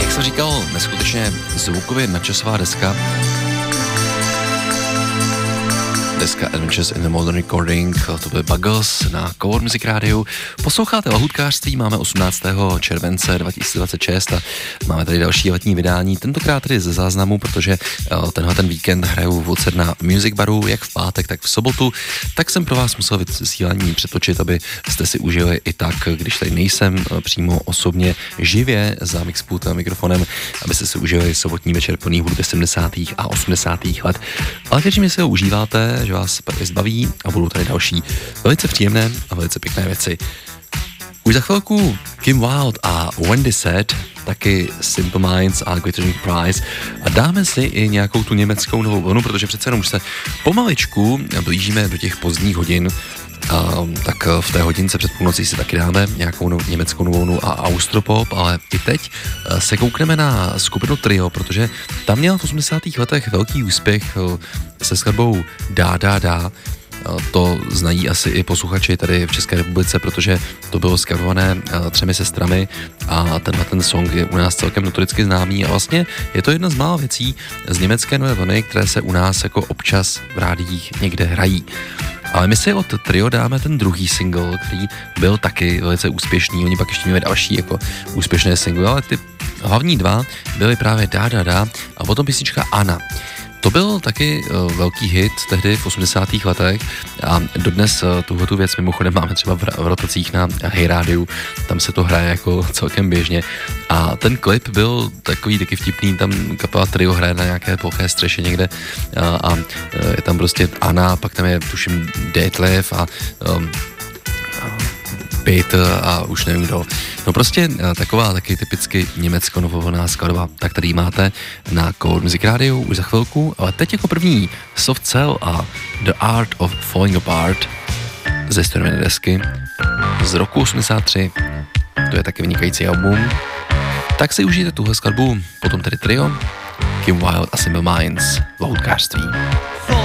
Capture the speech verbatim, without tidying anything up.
Jak jsem říkal, neskutečně zvukově nadčasová deska. Deska Adventures in the Modern Recording, to byly Buggles na Cover Music Radio. Posloucháte Lahůdkářství, máme osmnáctého července dva tisíce dvacet šest a máme tady další letní vydání, tentokrát tady ze záznamu, protože tenhle ten víkend hraju v od na Music Baru, jak v pátek, tak v sobotu, tak jsem pro vás musel vysílání přetočit, aby jste si užili i tak, když tady nejsem přímo osobně živě za mixpultem a mikrofonem, abyste si užili sobotní večer plný hudby sedmdesátých a osmdesátých let. Ale věřím, že si ho užíváte, že vás zbaví a budou tady další velice příjemné a velice pěkné věci. Už za chvilku Kim Wilde a Wendy Said, taky Simple Minds a Glittering Prize a dáme si i nějakou tu německou novou vlnu, protože přece jenom už se pomaličku blížíme do těch pozdních hodin. Uh, tak v té hodince před půlnocí si taky dáme nějakou no, německou novou vlnu a austropop, ale i teď uh, se koukneme na skupinu Trio, protože tam měla v osmdesátých letech velký úspěch uh, se skladbou Dá, dá, dá. Uh, to znají asi i posluchači tady v České republice, protože to bylo skavované uh, třemi sestrami a tenhle ten song je u nás celkem notoricky známý a vlastně je to jedna z mála věcí z německé nové vlny, které se u nás jako občas v rádiích někde hrají. Ale my si od Trio dáme ten druhý single, který byl taky velice úspěšný, oni pak ještě měli další jako úspěšné single, ale ty hlavní dva byly právě Dá, dá, dá a potom písnička Anna. To byl taky uh, velký hit tehdy v osmdesátých letech a dodnes uh, tuhletu věc mimochodem máme třeba v, v rotacích na Hey Radio, tam se to hraje jako celkem běžně a ten klip byl takový taky vtipný, tam kapela Trio hraje na nějaké ploché střeše někde uh, a uh, je tam prostě Anna, pak tam je tuším Detlef a um, Peter a už nevím kdo. No prostě taková taky typicky německo-novovolná skladba, tak tady máte na Cold Music Radio už za chvilku, ale teď jako první Soft Cell a The Art of Falling Apart ze stejné desky z roku osmdesát tři, to je taky vynikající album, tak si užijte tuhle skladbu, potom tedy Trio, Kim Wilde a Simple Minds v Lahůdkářství.